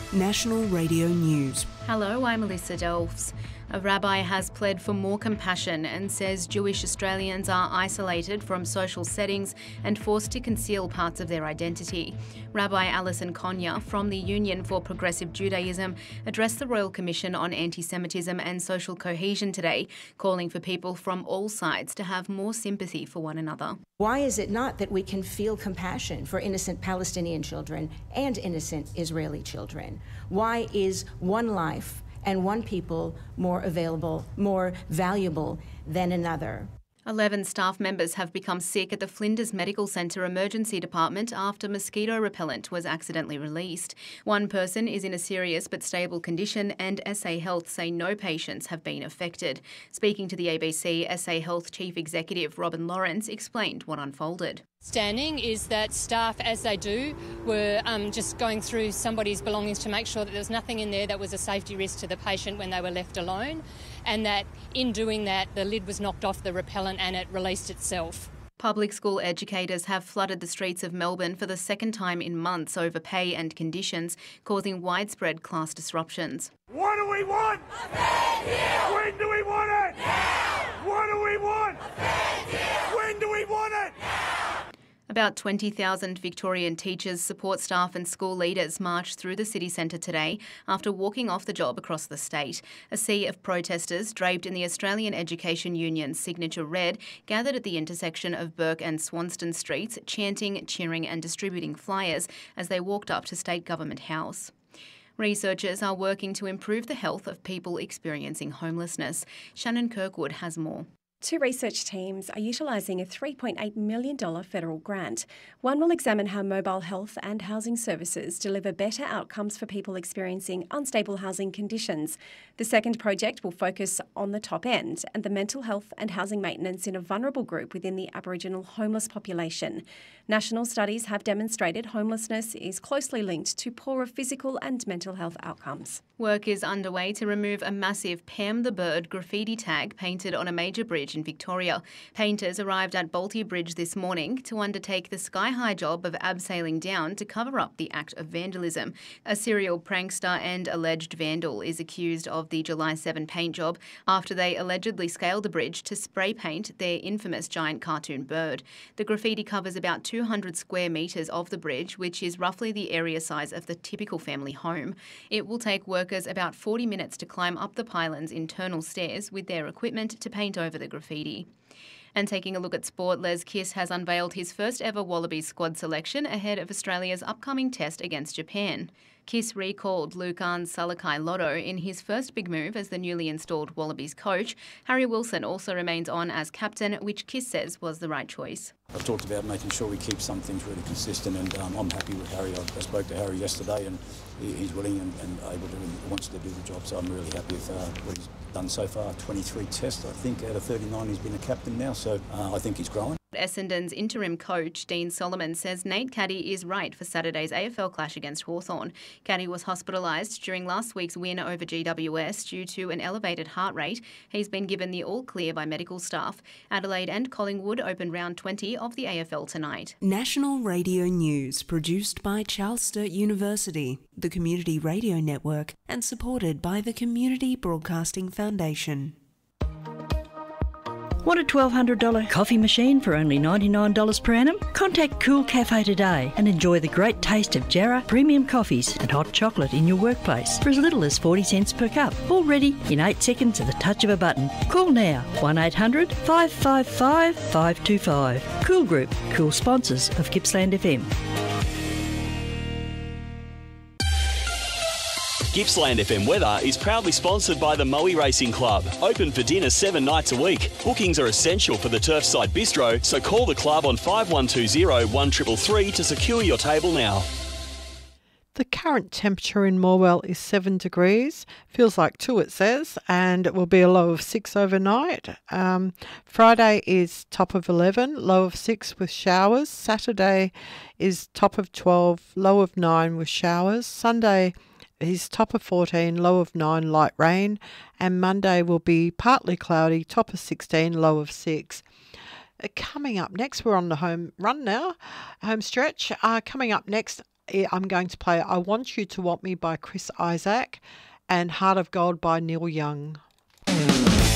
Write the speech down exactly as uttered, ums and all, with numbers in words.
National Radio News. Hello, I'm Alyssa Delfs. A rabbi has pled for more compassion and says Jewish Australians are isolated from social settings and forced to conceal parts of their identity. Rabbi Alison Konya from the Union for Progressive Judaism addressed the Royal Commission on Anti-Semitism and Social Cohesion today, calling for people from all sides to have more sympathy for one another. Why is it not that we can feel compassion for innocent Palestinian children and innocent Israeli children? Why is one life and one people more available, more valuable than another? Eleven staff members have become sick at the Flinders Medical Centre Emergency Department after mosquito repellent was accidentally released. One person is in a serious but stable condition, and S A Health say no patients have been affected. Speaking to the A B C, S A Health Chief Executive Robin Lawrence explained what unfolded. Standing is that staff, as they do, were um, just going through somebody's belongings to make sure that there was nothing in there that was a safety risk to the patient when they were left alone, and that in doing that the lid was knocked off the repellent and it released itself. Public school educators have flooded the streets of Melbourne for the second time in months over pay and conditions, causing widespread class disruptions. What do we want? A fair deal! When do we want it? Now! What do we want? A fair deal! When do we want it? Now! About twenty thousand Victorian teachers, support staff and school leaders marched through the city centre today after walking off the job across the state. A sea of protesters, draped in the Australian Education Union's signature red, gathered at the intersection of Burke and Swanston Streets, chanting, cheering and distributing flyers as they walked up to State Government House. Researchers are working to improve the health of people experiencing homelessness. Shannon Kirkwood has more. Two research teams are utilising a three point eight million dollars federal grant. One will examine how mobile health and housing services deliver better outcomes for people experiencing unstable housing conditions. The second project will focus on the top end and the mental health and housing maintenance in a vulnerable group within the Aboriginal homeless population. National studies have demonstrated homelessness is closely linked to poorer physical and mental health outcomes. Work is underway to remove a massive Pam the Bird graffiti tag painted on a major bridge in Victoria. Painters arrived at Bolte Bridge this morning to undertake the sky-high job of abseiling down to cover up the act of vandalism. A serial prankster and alleged vandal is accused of the July seventh paint job after they allegedly scaled the bridge to spray paint their infamous giant cartoon bird. The graffiti covers about two hundred square metres of the bridge, which is roughly the area size of the typical family home. It will take workers about forty minutes to climb up the pylon's internal stairs with their equipment to paint over the graffiti. And taking a look at sport, Les Kiss has unveiled his first ever Wallabies squad selection ahead of Australia's upcoming test against Japan. Kiss recalled Lukan Salakai-Lotto in his first big move as the newly installed Wallabies coach. Harry Wilson also remains on as captain, which Kiss says was the right choice. I've talked about making sure we keep some things really consistent, and um, I'm happy with Harry. I, I spoke to Harry yesterday, and he, he's willing and, and able to, and wants to do the job, so I'm really happy with uh, what he's done so far. twenty-three tests, I think, out of thirty-nine he's been a captain now, so uh, I think he's growing. Essendon's interim coach, Dean Solomon, says Nate Caddy is right for Saturday's A F L clash against Hawthorn. Caddy was hospitalised during last week's win over G W S due to an elevated heart rate. He's been given the all-clear by medical staff. Adelaide and Collingwood open round twenty of the A F L tonight. National Radio News, produced by Charles Sturt University, the Community Radio Network, and supported by the Community Broadcasting Foundation. Want a twelve hundred dollars coffee machine for only ninety-nine dollars per annum? Contact Cool Cafe today and enjoy the great taste of Jarrah premium coffees and hot chocolate in your workplace for as little as forty cents per cup. All ready in eight seconds at the touch of a button. Call now, one eight hundred five five five five two five. Cool Group, cool sponsors of Gippsland F M. Gippsland F M weather is proudly sponsored by the Moe Racing Club. Open for dinner seven nights a week. Bookings are essential for the Turfside Bistro, so call the club on five one two zero one three three three to secure your table now. The current temperature in Morwell is seven degrees. Feels like two, it says, and it will be a low of six overnight. Um, Friday is top of eleven, low of six with showers. Saturday is top of twelve, low of nine with showers. Sunday is top of fourteen, low of nine, light rain. And Monday will be partly cloudy, top of sixteen, low of six. Uh, coming up next, we're on the home run now, home stretch. Uh, coming up next, I'm going to play I Want You to Want Me by Chris Isaak and Heart of Gold by Neil Young.